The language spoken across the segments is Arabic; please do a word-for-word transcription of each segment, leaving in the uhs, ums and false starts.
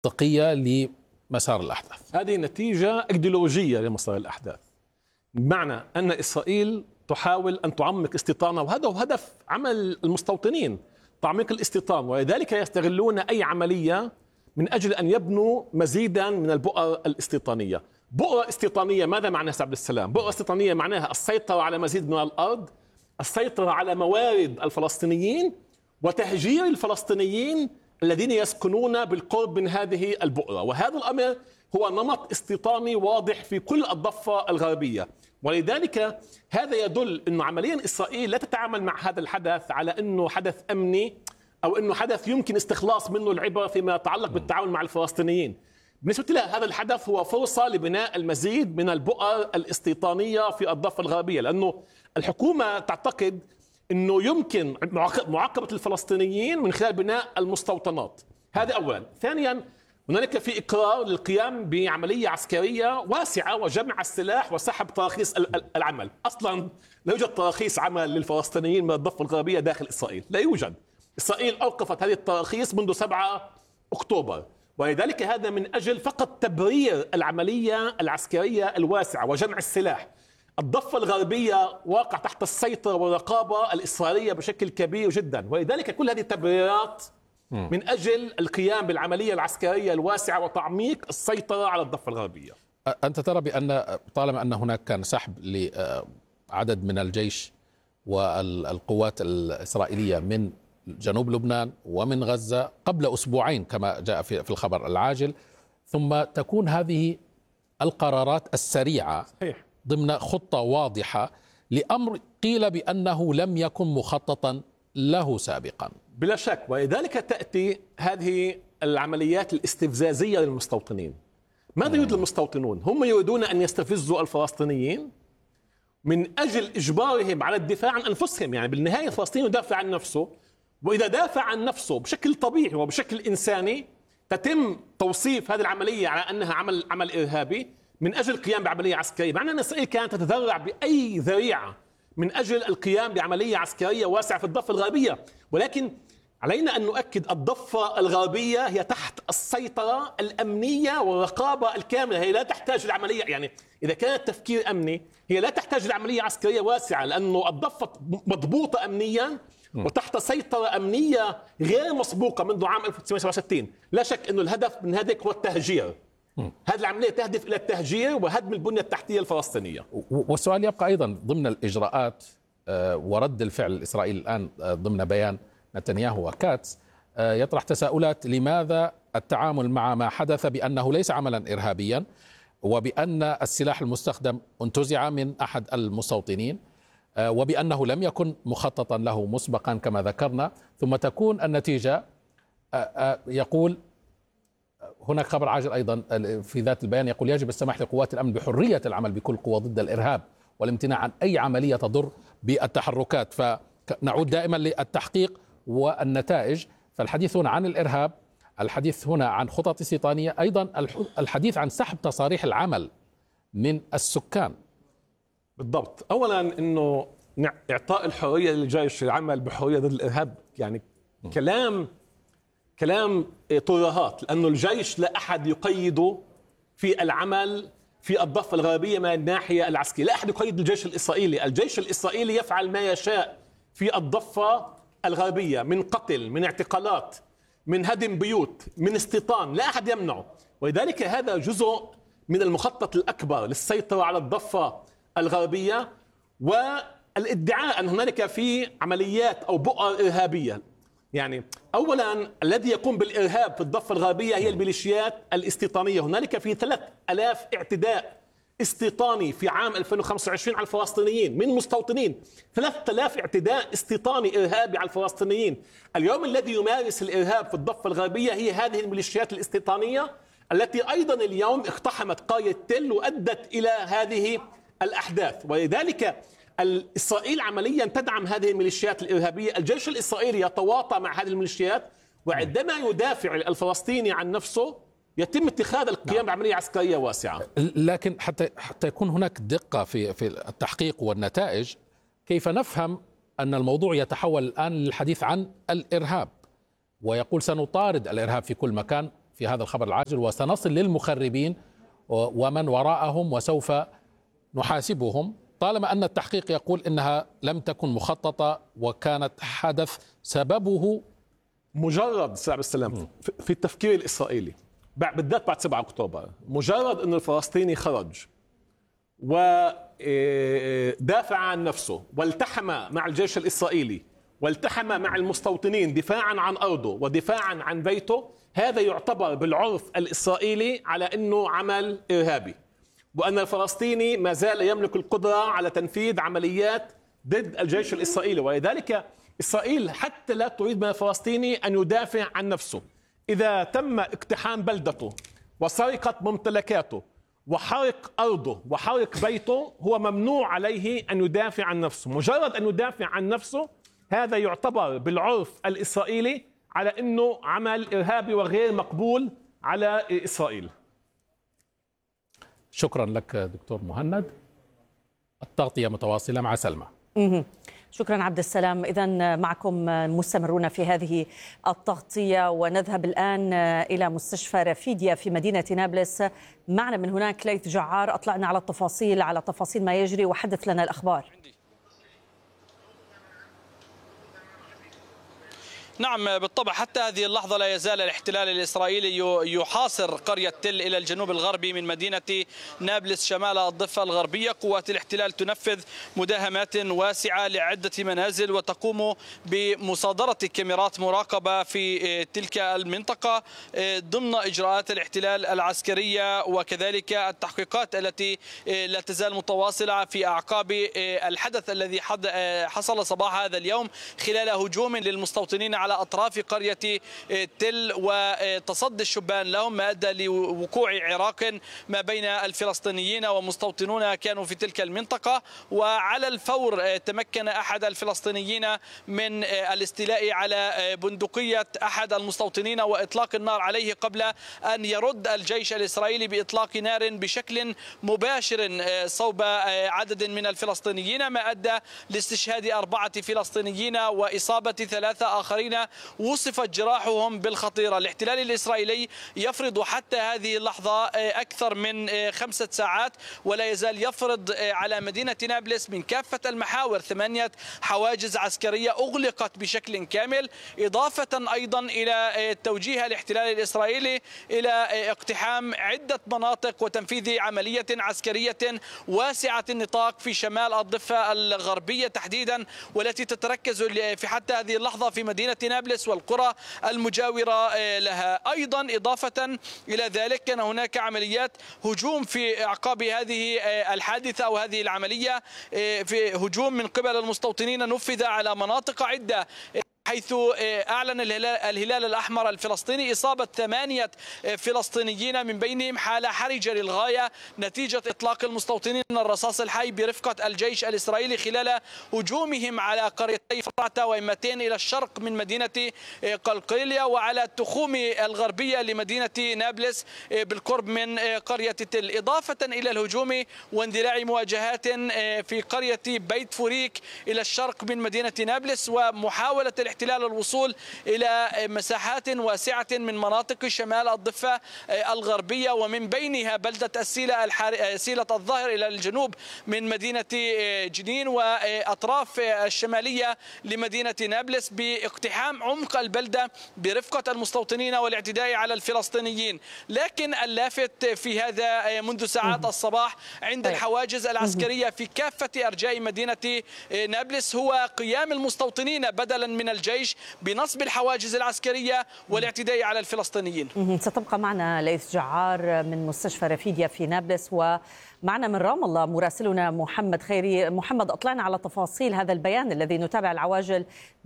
منطقية لمسار الأحداث. هذه نتيجة ايديولوجية لمسار الأحداث، بمعنى أن إسرائيل تحاول أن تعمق استيطانها، وهذا هو هدف عمل المستوطنين، تعميق الاستيطان، ولذلك يستغلون أي عملية من أجل أن يبنوا مزيدا من البؤر الاستيطانية. بؤرة استيطانية ماذا معناها عبد السلام؟ بؤرة استيطانية معناها السيطرة على مزيد من الأرض، السيطرة على موارد الفلسطينيين، وتهجير الفلسطينيين الذين يسكنون بالقرب من هذه البؤرة. وهذا الأمر هو نمط استيطاني واضح في كل الضفة الغربية، ولذلك هذا يدل أنه عمليا إسرائيل لا تتعامل مع هذا الحدث على أنه حدث أمني أو أنه حدث يمكن استخلاص منه العبرة فيما يتعلق بالتعاون مع الفلسطينيين. بالنسبة لها هذا الحدث هو فرصة لبناء المزيد من البؤر الاستيطانية في الضفة الغربية، لأنه الحكومة تعتقد أنه يمكن معاقبة الفلسطينيين من خلال بناء المستوطنات. هذا أولا. ثانيا، هناك في إقرار للقيام بعملية عسكرية واسعة وجمع السلاح وسحب تراخيص العمل. أصلا لا يوجد تراخيص عمل للفلسطينيين من الضفة الغربية داخل إسرائيل، لا يوجد. إسرائيل أوقفت هذه التراخيص منذ سبعة أكتوبر، ولذلك هذا من أجل فقط تبرير العملية العسكرية الواسعة وجمع السلاح. الضفة الغربية واقع تحت السيطرة والرقابة الإسرائيلية بشكل كبير جدا، ولذلك كل هذه التبريرات من أجل القيام بالعملية العسكرية الواسعة وتعميق السيطرة على الضفة الغربية. أنت ترى بأن طالما أن هناك كان سحب لعدد من الجيش والقوات الإسرائيلية من جنوب لبنان ومن غزة قبل أسبوعين كما جاء في الخبر العاجل، ثم تكون هذه القرارات السريعة صحيح ضمن خطة واضحة لأمر قيل بأنه لم يكن مخططا له سابقا. بلا شك، ولذلك تأتي هذه العمليات الاستفزازية للمستوطنين. ماذا يريد المستوطنون؟ هم يريدون أن يستفزوا الفلسطينيين من أجل إجبارهم على الدفاع عن أنفسهم. يعني بالنهاية الفلسطيني يدافع عن نفسه، وإذا دافع عن نفسه بشكل طبيعي وبشكل إنساني تتم توصيف هذه العملية على أنها عمل عمل إرهابي من أجل القيام بعملية عسكرية، مع أن إسرائيل كانت تتذرع بأي ذريعة من أجل القيام بعملية عسكرية واسعة في الضفة الغربية. ولكن علينا أن نؤكد الضفة الغربية هي تحت السيطرة الأمنية والرقابة الكاملة، هي لا تحتاج لعملية، يعني إذا كانت تفكير أمني هي لا تحتاج لعملية عسكرية واسعة، لأنه الضفة مضبوطة أمنيا وتحت سيطرة أمنية غير مسبوقة منذ عام ألف وتسعمائة وسبعة وستين. لا شك أنه الهدف من هذا هو التهجير. هذه العملية تهدف إلى التهجير وهدم البنية التحتية الفلسطينية. والسؤال يبقى أيضا ضمن الإجراءات ورد الفعل الإسرائيلي الآن ضمن بيان نتنياهو وكاتس يطرح تساؤلات: لماذا التعامل مع ما حدث بأنه ليس عملا إرهابيا، وبأن السلاح المستخدم انتزع من أحد المستوطنين، وبأنه لم يكن مخططا له مسبقا كما ذكرنا، ثم تكون النتيجة يقول هناك خبر عاجل أيضا في ذات البيان يقول: يجب السماح لقوات الأمن بحرية العمل بكل قوة ضد الإرهاب والامتناع عن أي عملية تضر بالتحركات. فنعود دائما للتحقيق والنتائج. فالحديث هنا عن الإرهاب، الحديث هنا عن خطط استيطانية، أيضا الحديث عن سحب تصاريح العمل من السكان. بالضبط. أولا أنه إعطاء الحرية للجيش العمل بحرية ضد الإرهاب يعني م. كلام كلام ترهات، لأنه الجيش لا أحد يقيده في العمل في الضفة الغربية من الناحية العسكرية، لا أحد يقيد الجيش الإسرائيلي. الجيش الإسرائيلي يفعل ما يشاء في الضفة الغربية من قتل، من اعتقالات، من هدم بيوت، من استيطان، لا أحد يمنعه. ولذلك هذا جزء من المخطط الأكبر للسيطرة على الضفة الغربية والادعاء أن هنالك في عمليات أو بؤر إرهابية. يعني أولا الذي يقوم بالإرهاب في الضفة الغربية هي الميليشيات الاستيطانية. هنالك في ثلاث ألاف اعتداء استيطاني في عام ألفين وخمسة وعشرين على الفلسطينيين من مستوطنين، ثلاثة آلاف اعتداء استيطاني إرهابي على الفلسطينيين. اليوم الذي يمارس الإرهاب في الضفة الغربية هي هذه الميليشيات الاستيطانية التي أيضا اليوم اقتحمت قرية تل وأدت إلى هذه الأحداث. ولذلك إسرائيل عمليا تدعم هذه الميليشيات الإرهابية. الجيش الإسرائيلي يتواطى مع هذه الميليشيات، وعندما يدافع الفلسطيني عن نفسه يتم اتخاذ القيام بعملية عسكرية واسعة. لكن حتى حتى يكون هناك دقة في في التحقيق والنتائج، كيف نفهم أن الموضوع يتحول الآن للحديث عن الإرهاب ويقول سنطارد الإرهاب في كل مكان، في هذا الخبر العاجل، وسنصل للمخربين ومن وراءهم وسوف نحاسبهم، طالما أن التحقيق يقول إنها لم تكن مخططة وكانت حدث سببه مجرد سعب السلام في التفكير الإسرائيلي بالذات بعد سبعة أكتوبر. مجرد أن الفلسطيني خرج ودافع عن نفسه والتحم مع الجيش الإسرائيلي والتحم مع المستوطنين دفاعا عن أرضه ودفاعا عن بيته، هذا يعتبر بالعرف الإسرائيلي على أنه عمل إرهابي، وأن الفلسطيني ما زال يملك القدرة على تنفيذ عمليات ضد الجيش الإسرائيلي. ولذلك إسرائيل حتى لا تريد من الفلسطيني أن يدافع عن نفسه. إذا تم اقتحام بلدته وسرقة ممتلكاته وحرق أرضه وحرق بيته، هو ممنوع عليه أن يدافع عن نفسه. مجرد أن يدافع عن نفسه هذا يعتبر بالعرف الإسرائيلي على أنه عمل إرهابي وغير مقبول على إسرائيل. شكرا لك دكتور مهند. التغطية متواصلة مع سلمى. شكرا عبد السلام. إذن معكم مستمرون في هذه التغطية، ونذهب الآن إلى مستشفى رفيديا في مدينة نابلس. معنا من هناك ليث جعار، أطلعنا على التفاصيل على تفاصيل ما يجري وحدث لنا الأخبار. نعم بالطبع، حتى هذه اللحظة لا يزال الاحتلال الإسرائيلي يحاصر قرية تل إلى الجنوب الغربي من مدينة نابلس شمال الضفة الغربية. قوات الاحتلال تنفذ مداهمات واسعة لعدة منازل وتقوم بمصادرة كاميرات مراقبة في تلك المنطقة ضمن إجراءات الاحتلال العسكرية، وكذلك التحقيقات التي لا تزال متواصلة في أعقاب الحدث الذي حصل صباح هذا اليوم خلال هجوم للمستوطنين على أطراف قرية تل وتصدي الشبان لهم، ما أدى لوقوع عراق ما بين الفلسطينيين ومستوطنون كانوا في تلك المنطقة. وعلى الفور تمكن أحد الفلسطينيين من الاستيلاء على بندقية أحد المستوطنين وإطلاق النار عليه قبل أن يرد الجيش الإسرائيلي بإطلاق نار بشكل مباشر صوب عدد من الفلسطينيين، ما أدى لاستشهاد أربعة فلسطينيين وإصابة ثلاثة آخرين وصفت جراحهم بالخطيرة. الاحتلال الإسرائيلي يفرض حتى هذه اللحظة أكثر من خمسة ساعات ولا يزال يفرض على مدينة نابلس من كافة المحاور ثمانية حواجز عسكرية أغلقت بشكل كامل، إضافة أيضا إلى توجيه الاحتلال الإسرائيلي إلى اقتحام عدة مناطق وتنفيذ عملية عسكرية واسعة النطاق في شمال الضفة الغربية تحديدا، والتي تتركز في حتى هذه اللحظة في مدينة نابلس والقرى المجاورة لها. أيضا إضافة إلى ذلك كان هناك عمليات هجوم في أعقاب هذه الحادثة أو هذه العملية، في هجوم من قبل المستوطنين نفذ على مناطق عدة، حيث أعلن الهلال الأحمر الفلسطيني إصابة ثمانية فلسطينيين من بينهم حالة حرجة للغاية نتيجة إطلاق المستوطنين الرصاص الحي برفقة الجيش الإسرائيلي خلال هجومهم على قريتي فرعتا وإمتين إلى الشرق من مدينة قلقيلية وعلى التخوم الغربية لمدينة نابلس بالقرب من قرية تل، إضافة إلى الهجوم واندلاع مواجهات في قرية بيت فوريك إلى الشرق من مدينة نابلس، ومحاولة الاحتلال الوصول إلى مساحات واسعة من مناطق شمال الضفة الغربية ومن بينها بلدة السيلة سيلة الظاهر إلى الجنوب من مدينة جنين وأطراف الشمالية لمدينة نابلس باقتحام عمق البلدة برفقة المستوطنين والاعتداء على الفلسطينيين. لكن اللافت في هذا منذ ساعات الصباح عند الحواجز العسكرية في كافة أرجاء مدينة نابلس هو قيام المستوطنين بدلا من الجيش بنصب الحواجز العسكرية والاعتداء على الفلسطينيين. ستبقى معنا ليث جعار من مستشفى رفيديا في نابلس، ومعنا من رام الله مراسلنا محمد خيري. محمد، أطلعنا على تفاصيل هذا البيان الذي نتابع العواجل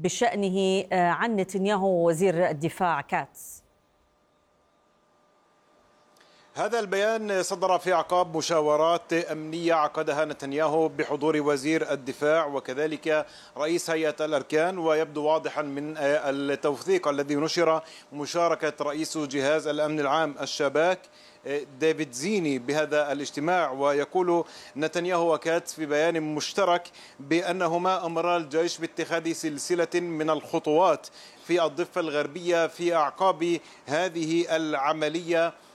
بشأنه عن نتنياهو وزير الدفاع كاتس. هذا البيان صدر في أعقاب مشاورات أمنية عقدها نتنياهو بحضور وزير الدفاع وكذلك رئيس هيئة الأركان، ويبدو واضحا من التوثيق الذي نشر مشاركة رئيس جهاز الأمن العام الشباك ديفيد زيني بهذا الاجتماع. ويقول نتنياهو وكاتس في بيان مشترك بأنهما أمرا الجيش باتخاذ سلسلة من الخطوات في الضفة الغربية في أعقاب هذه العملية